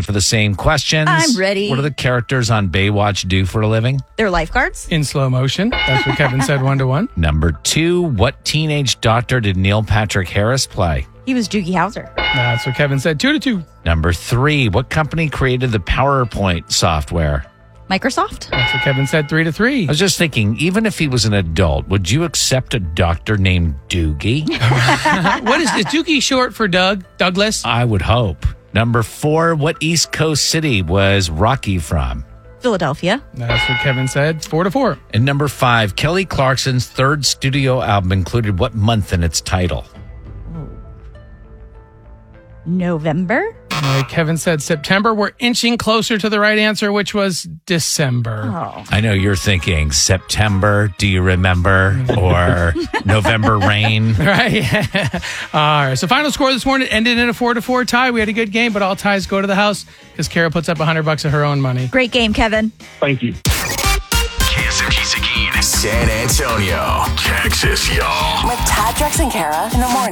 ready for the same questions? I'm ready. What do the characters on Baywatch do for a living? They're lifeguards. In slow motion. That's what Kevin said 1-1. Number 2, what teenage doctor did Neil Patrick Harris play? He was Doogie Howser. That's what Kevin said 2-2. Number 3, what company created the PowerPoint software? Microsoft. That's what Kevin said 3-3. I was just thinking, even if he was an adult, would you accept a doctor named Doogie? What is Doogie short for Douglas? I would hope. Number 4, what East Coast city was Rocky from? Philadelphia. That's what Kevin said 4-4. And number 5, Kelly Clarkson's third studio album included what month in its title? November. Kevin said September. We're inching closer to the right answer, which was December. Oh. I know you're thinking September, do you remember? Or November rain. Right. All right. So final score this morning ended in a 4-4 tie. We had a good game, but all ties go to the house because Kara puts up $100 of her own money. Great game, Kevin. Thank you. KSMG Seguin, San Antonio, Texas, y'all. With Tad, Drex, and Kara in the morning.